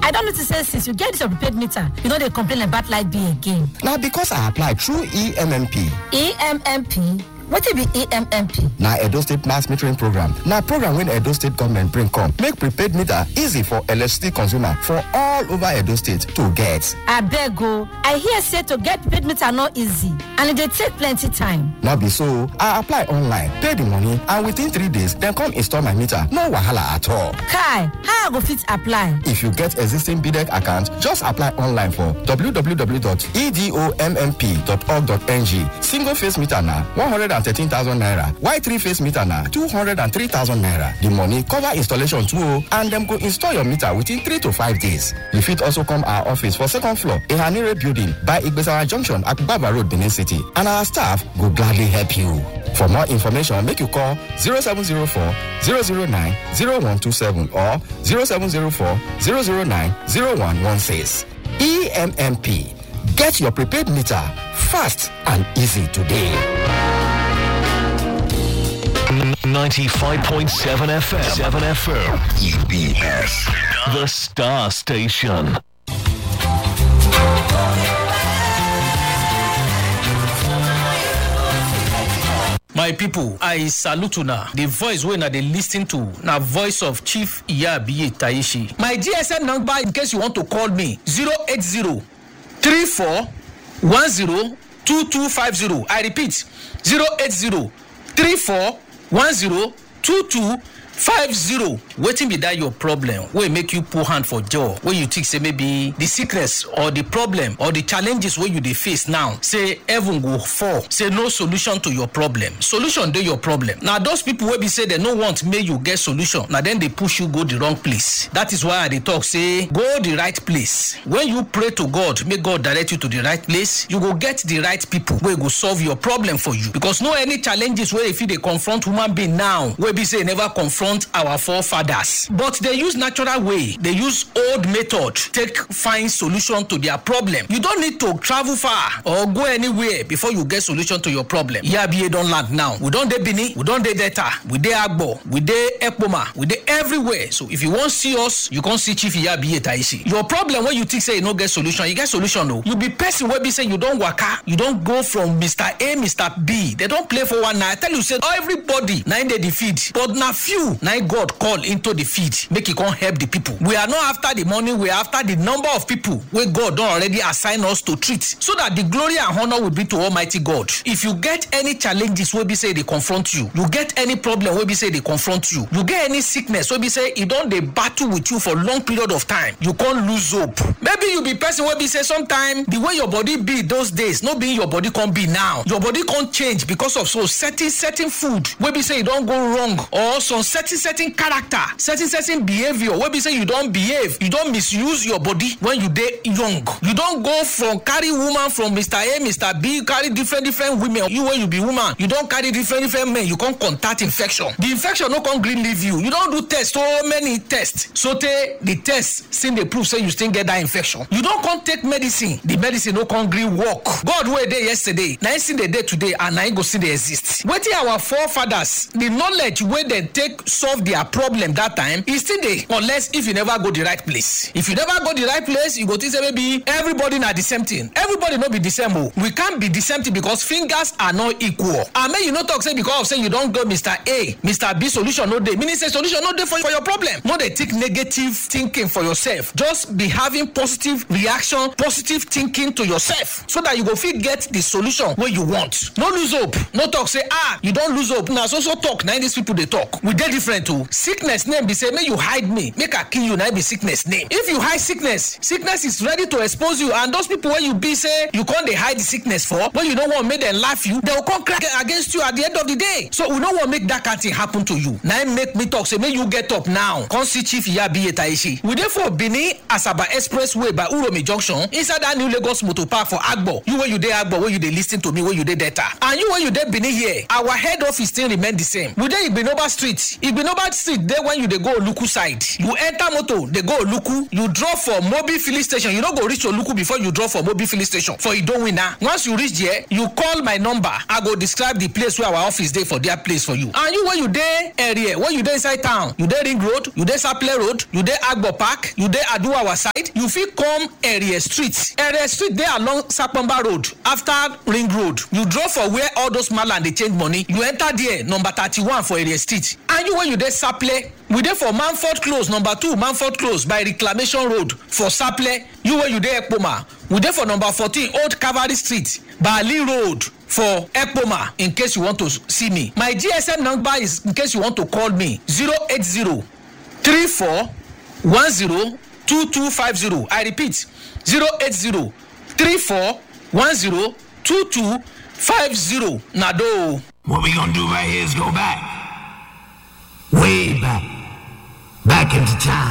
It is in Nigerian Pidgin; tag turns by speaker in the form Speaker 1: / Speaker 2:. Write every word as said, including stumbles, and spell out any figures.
Speaker 1: I don't know to say since you get this prepaid meter, you know they complain about light bill again.
Speaker 2: Now because I applied through E M M P.
Speaker 1: E M M P? What will be E M M P?
Speaker 2: Now Edo State Mass Metering Program. Now program when Edo State government bring come. Make prepaid meter easy for electricity consumer for all over Edo State to get.
Speaker 1: I beg go. I hear say to get prepaid meter not easy. And it take plenty time.
Speaker 2: Now be so, I apply online, pay the money, and within three days, then come install my meter. No wahala at all.
Speaker 1: Kai, how I go fit apply?
Speaker 2: If you get existing B D E C account, just apply online for w w w dot edomm dot org dot n g. Single face meter na one hundred thirteen thousand naira. Y three face meter na two hundred three thousand naira. The money cover installation too, and them go install your meter within three to five days. You fit also come our office for second floor, Ehanire Building by Igbesawa Junction, Akubaba Road, Benin City, and our staff will gladly help you. For more information, make you call zero seven zero four, zero zero nine, zero one two seven or zero seven zero four, zero zero nine, zero one one six. E M M P. Get your prepaid meter fast and easy today.
Speaker 3: ninety-five point seven F M. seven F M. E B S. The Star Station.
Speaker 4: My people, I salute you now. The voice when they listen to now voice of Chief Iyabiye Taishi. My G S M number in case you want to call me zero eight zero, three four one zero, two two five zero. I repeat zero eight zero, three four one zero, two two five zero. Waiting be that your problem will make you pull hand for jaw when you think say maybe the sickness or the problem or the challenges where you they face now say heaven go fall, say no solution to your problem. Solution to your problem. Now those people will be say they no want may you get solution. Now then they push you go the wrong place. That is why they talk say go the right place. When you pray to God, may God direct you to the right place. You go get the right people where go solve your problem for you. Because no any challenges where if they confront human being now where be say never confront our forefathers, but they use natural way, they use old method take find solution to their problem. You don't need to travel far or go anywhere before you get solution to your problem. Iyabiye don't land now. We don't dey Benin, we don't dey Delta, we dey Agbo, we dey Ekpoma, we dey everywhere. So if you want see us, you can see Chief Iyabiye Taishi. Your problem when you think say you no get solution, you get solution though. You be person where be say you don't waka, you don't go from Mister A, Mister B. They don't play for one night. I tell you say everybody nine they defeat, but na few now God call into the feed, make it come help the people. We are not after the money, we are after the number of people where God don't already assign us to treat, so that the glory and honor will be to Almighty God. If you get any challenges where be say they confront you, you get any problem where be say they confront you, you get any sickness where be say you don't they battle with you for long period of time, you can't lose hope. Maybe you be person where be say sometime the way your body be those days, not being your body can't be now. Your body can't change because of so certain certain food where be say you don't go wrong, or some certain certain character, certain certain behavior where be say you don't behave, you don't misuse your body when you dey young. You don't go from carry woman from Mister A, Mister B, carry different different women. You when you be woman, you don't carry different different men, you can't contact infection. The infection no can green leave you. You don't do test, so many tests. So te, the test still they prove say you still get that infection. You don't come take medicine, the medicine no can green work. God were there yesterday, now see the day today, and now go see they exist. What our forefathers, the knowledge where they take solve their problem that time is still there, unless if you never go the right place. If you never go the right place, you go think say maybe everybody not the same thing. Everybody not be the same. We can't be the same thing because fingers are not equal. And may you not talk say because of say you don't go Mister A, Mister B solution no day. Meaning say solution no day for, for your problem. No they take negative thinking for yourself. Just be having positive reaction, positive thinking to yourself, so that you go feel get the solution where you want. No lose hope. No talk say ah you don't lose hope. Now so so talk. Now these people they talk. We dey different too. Sickness name be say may you hide me, make I kill you. Now be sickness name. If you hide sickness, sickness is ready to expose you. And those people where you be say you can't they hide the sickness for, when you don't want to make them laugh you, they will come crack against you at the end of the day. So we don't want to make that kind of thing happen to you. Now make me talk say may you get up now. Come see Chief Iyabiye Taishi. We therefore Benin Asaba Expressway by Uromi Junction inside that new Lagos Motor Park for Agbo. You where you dey Agbo, where you dey listen to me, where you dey Delta, and you where you dey Benin here. Our head office still remain the same. We dey Igbinoba Street, Igbo Igbinoba street dey when you dey go Oluku side. You enter motor dey go Oluku, you drop for Mobil filling station. You no go reach Oluku before you drop for Mobil filling station for Idowina. Once you reach there, you call my number. I go describe the place where our office dey for their place for you. And you when you dey area, when you dey inside town, you dey Ring Road, you dey Saple Road, you dey Agbo Park, you dey Aduwawa side, you fit come area street. Area street dey along Sapamba Road after Ring Road. You drop for where all those malam dey change money. You enter there, number thirty-one for area street. And you when you dey Saple, we dey for Manford Close, number two Manford Close by Reclamation Road for Saple. You when you dey Ekpoma, we dey for number fourteen Old Cavalry Street, Bali Road for Ekpoma. In case you want to see me, my G S M number is in case you want to call me zero eight zero three four one zero two two five zero. I repeat zero eight zero three four one zero two two five zero. Nado.
Speaker 5: What we gonna do right here is go back, way back, back into time.